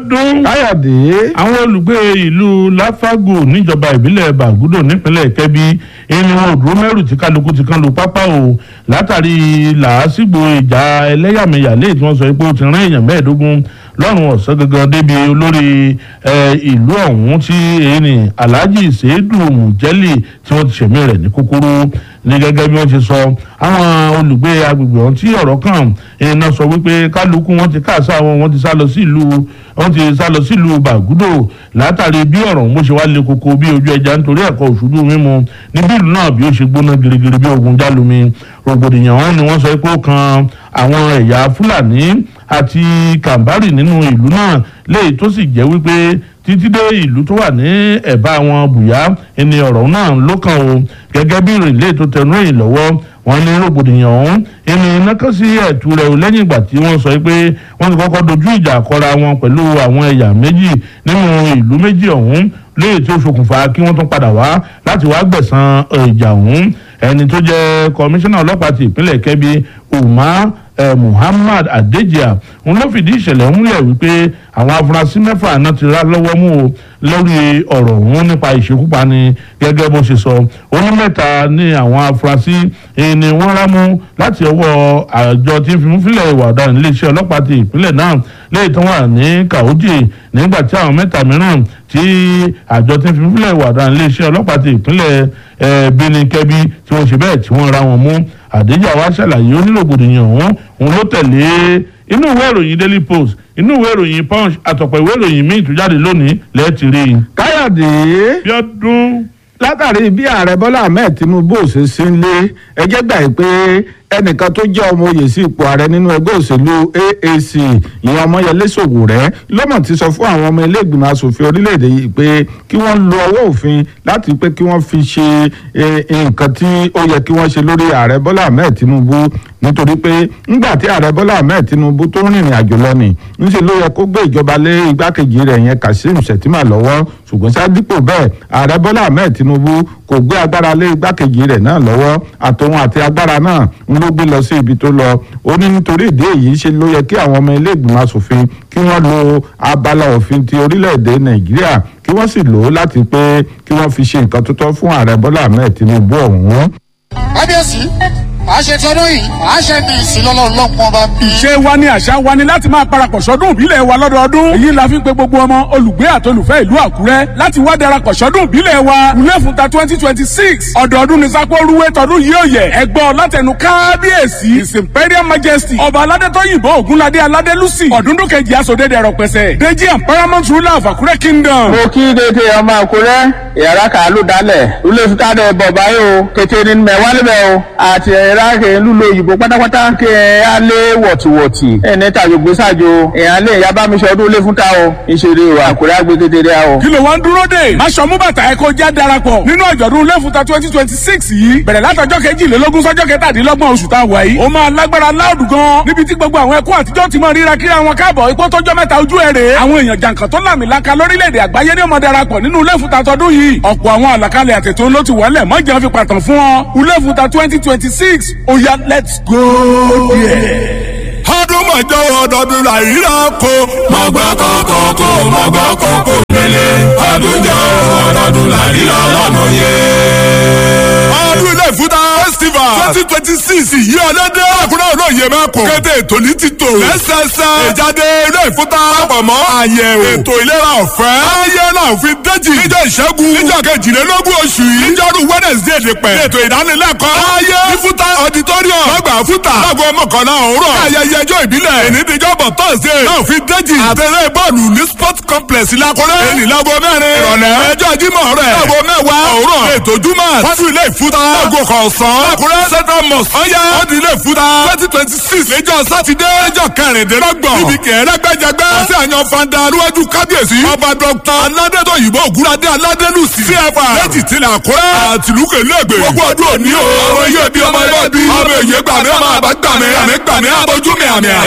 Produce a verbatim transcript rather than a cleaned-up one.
ọdún. káyọ̀dé. àwọn olùgbé ìlú láfàgò níjọba ìbílẹ̀ bàgúdò nípínlẹ̀ kẹ́bí ẹni wọn ò dúró mẹ́rù tí kálukú ti kán lu pápá o látàrí làásìgbò ìjà ẹlẹ́yàmẹ̀yà léè tí wọ́n sọ pé ó ti rán èèyàn mẹ́ẹ̀ẹ́dógún lọ́rùn ọ̀sán gangan débi olórí ìlú ọ̀hún tí ẹni alhaji seidu mujeli tí wọ́n ti ṣẹ̀mí rẹ̀ ní kúkúrú ní gẹ́gẹ́ bí wọ́n ṣe sọ àwọn olùgbé agbègbè ọ̀hún tí ọ̀rọ̀ kàn iná sọ wípé kálukú wọn ti káàsá wọn wọn ti sá lọ sí ìlú wọn ti sá lọ sí ìlú bàgúdò látàrí bí ọ̀rọ̀ ọ̀hún bó ṣe wá le koko bí ojú ẹja nítorí ẹ̀kọ́ òṣùdù mímu níbi ìlú náà bí ó ṣe gbóná girigiri bí ogun jálumi rògbòdìyàn ọ̀hún ni wọ́n sọ pé ó kan àwọn ẹ̀yà fúlàní àti kàmbárì nínú ìlú náà léyìí tó sì jẹ́ wípé títí dé ìlú tó wà ní ẹ̀bá wọn bùyá ẹni ọ̀rọ̀ náà ló kàn o gẹ́gẹ́ bí ìrìnlẹ̀ tó tẹnu ẹ̀yìn lọ́wọ́ wọn ní rògbòdìyàn ọ̀hún ẹni iná kan sí ẹ̀tù rẹ̀ lẹ́yìn ìgbà tí wọ́n sọ pé wọ́n ti kọ́kọ́ dojú ìjà kọra wọn pẹ̀lú àwọn ẹ̀yà méjì nínú ìlú méjì ọ̀hún léyìí tó ṣokùnfà kí wọ́n tún padà wá láti wá gbẹ̀san ìjà ọ̀hún ẹni tó jẹ́ kọmíṣánná ọlọ́pàá ti ìpínlẹ̀ kẹ́bí umar eh, muhammad adejia òun ló fìdí ìṣẹ̀lẹ̀ múlẹ̀ wípé àwọn afurasí mẹ́fà náà ti rá lọ́wọ́ mú o lórí ọ̀rọ̀ ọ̀hún nípa ìṣekúpani gẹ́gẹ́ bó ṣe sọ ó ní mẹ́ta ní àwọn afurasí ni wọ́n rá mú láti ọwọ́ àjọ tí ń fimú fílẹ̀ ìwà ọ̀daràn iléeṣẹ́ ọlọ́pàá ti ìpínlẹ̀ náà lẹ́yìn tó wà ní kàójì nígbà tí àwọn mẹ́ta mìíràn tí àjọ tí ń fimú fílẹ̀ ìwà ọ̀daràn iléeṣẹ́ ọlọ́pàá ti ìpínlẹ̀ Benin Kebbi tí wọ́n ṣe bẹ́ẹ̀ tí wọ́n ra wọn mú àdéjà wa ṣàlàyé onírògbòdìyàn ọ̀hún òun ló tẹ̀lé inú ìwé ìròyìn Daily Post inú ìwé ìròyìn Punch àtọ̀pọ̀ ìwé ìròyìn míì tó jáde lónìí lẹ́ẹ̀tì rí i. káyọ̀dé. bí ọdún. látàrí bí ààrẹ bọ́lá ahmed tinubu ò ṣe sí ń lé ẹjẹ́ gbà pé ẹnìkan tó jẹ́ ọmọ oyè sí ipò ààrẹ nínú ẹgbẹ́ òṣèlú A A C ìyẹn ọmọyẹlé sòwòrẹ́ lọ́mọ̀ ti sọ fún àwọn ọmọ ilé ìgbìmọ̀ asòfin orílẹ̀-èdè yìí pé kí wọ́n lo ọwọ́ òfin láti pé kí wọ́n fi ṣe nǹkan tí ó yẹ kí wọ́n ṣe lórí ààrẹ bọ́lá ahmed tinubu nítorí pé ńgbà tí ààrẹ bọ́lá ahmed tinubu tó ń rìnrìn àjò lọ nì ńṣe ló yẹ kó gbé ìjọba lé igbákejì rẹ̀ yẹn Kashim Shettima lọ́wọ́ ṣùgbọ́n sádípò bẹ́ẹ̀ ààrẹ bọ́lá ahmed tinubu kò gbé agbára lé igbákejì rẹ̀ náà lọ́wọ́ àtòun àti agbára náà ń ló gbé lọ sí ibi tó lọ ó ní nítorí ìdí èyí ṣe ló yẹ kí àwọn ọmọ ilé ìgbìmọ̀ asòfin kí wọ́n lo abala òfin ti orílẹ̀-èdè nàìjíríà kí wọ́n sì lò ó láti pé kí wọ́n fi ṣe nǹkan tó tọ́ fún ààrẹ bọ́lá ahmed tinubu ọ̀hún. kábíyèsí màá ṣe tọdún yìí màá ṣe ní ìsìn lọ́lọ́run lọ́pọ̀ bá bí. ìṣe wa ni àṣà wa ni láti máa parapọ̀ sọ́dún ìbílẹ̀ wa lọ́dọọdún. èyí la fi ń pe gbogbo ọmọ olùgbé àtolùfẹ́ ìlú àkúrẹ́ láti wá darapọ̀ sọ́dún ìbílẹ̀ wa wúlẹ́fúnta twenty twenty six ọdọọdún ní sápó rúwé tọdún yìí ò yẹ ẹgbọ́ látẹnu kábíyèsí his imperial majesty ọba aládétọ́yìnbó ògúnládé aládélúsì ọ̀dúndúnkejì asòdédèrò pẹ̀sẹ̀ deji and paramount ruler of àkúrẹ́ kingdom. mo kí dédé ọmọ àkúrẹ́ ìyàrá kàálù dálẹ̀ wúlẹ́fúnta dẹ̀ bọ̀ báyìí o kété ní mẹ́wálẹ́bẹ̀ o àti ẹ̀rá kẹ́ ń lùlọ òyìnbó pátápátá kẹ́ ẹ̀ á lé wọ̀tìwọ̀tì ẹ̀ ní tàjò gbèsàjò ẹ̀ á lé ìyá bá mi sọdún lé fúnta o ìṣeré o àkúrẹ́ àgbẹ̀ kékeré o. kí ló wá ń dúró dé máṣọ mú bàtà ẹ kó já darapọ̀ nínú àjọ̀dún lẹ́fúnta twenty twenty six yìí bẹ̀rẹ̀ látọjọ́ kejìlélógún sọ́jọ́ kẹtàdínlọ́gbọ̀n oṣù tá a wà yìí ó máa lágbára láòdù gan níbi tí gbogbo àwọn ẹkún àtijọ́ ti máa ríra kíra wọn káàbọ̀ ipò tọ́jọ́ mẹ́ta ojú ẹ̀ rèé àwọn èèyàn jàǹkàn tó làmìlaka lórílẹ̀‐èdè àgbáyé ní ó máa darapọ̀ nínú lẹ́fúnta tọdún yìí ọ̀pọ̀ àwọn àlàkalẹ̀ àtètò ló ti wọlé mọ́jà fi pàtàn fún ọ lẹ́fúnta twenty twenty six ó yá let's go there. ọdún mọ̀jọ́ ọdọọdún là ríra kó. mọ̀gbà kọ̀ọ̀kọ̀ mọ̀gbà kọ̀ọ̀kọ̀ lélẹ̀ ọdún jọ ọdọọdún là ríra lọ́nà yẹ. ọdún ilé ìfúta festival twenty twenty six yìí ọlọ́dẹ àkúrẹ́ olóye mẹ́kọ̀ọ́. kété ètò ní ti tò. lẹ́sẹsẹ ìjáde ilé ìfúta àpamọ́ àyẹ̀wò ètò ìlera ọ̀fẹ́. ayé náà fi déjì. níjọ́ ìṣẹ́gun níjọ́ kejìlélógún oṣù yìí. níjọ́rú wednesday nípẹ́. ètò ìdánilẹ́kọ̀ọ́. ayé ìfúta auditorium. lọ́gbà fúta. lágbo mọ́kànlá òwúrọ̀. ayẹyẹ ẹjọ́ ìbílẹ̀. èní díjọ́bọ̀ thursday. náà fi déjì. àtẹ̀lé bọ́ọ̀lù ní sport complex lakọ́rẹ́. èní lágbo mẹ́rin. ìrọ̀lẹ́. ẹjọ́ jímọ̀ rẹ̀. lágbo mẹ́wàá òwúrọ̀. ètò júmọ̀. fásitì ilé ìfúta. lágbo kọ̀ọ̀sán. lakọ́rẹ́ central mosque. ọ̀yá ọ̀dì ilé ìfúta. twenty twenty six. lẹ́jọ́ sátidé. lẹ́jọ́ kẹrìndínlọ́gbọ̀n. níbi kẹrẹ́gbẹ́jẹgbẹ́. àti àyàn fanda aríwájú kábíyèsí. ọba dr aládétọ̀ yìnbó ògúnadé aládélùsì. C F R lẹ́jì tilẹ̀ àkúrẹ́. àtìlúkè lẹ́gbẹ̀ẹ́. gbogbo ọdún òní o. ọmọ iye bí ọmọ ilé bí. ọmọ èyí gbàmí ọmọ àbá gbàmí. àmì gbàmí abojú mi àmì àmì.